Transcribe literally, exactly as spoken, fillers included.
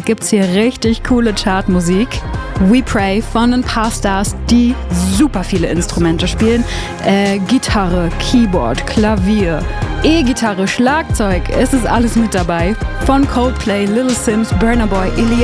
gibt's hier richtig coole Chartmusik. We Pray von ein paar Stars, die super viele Instrumente spielen. Äh, Gitarre, Keyboard, Klavier, E-Gitarre, Schlagzeug, es ist alles mit dabei. Von Coldplay, Little Sims, Burna Boy, Aaliyah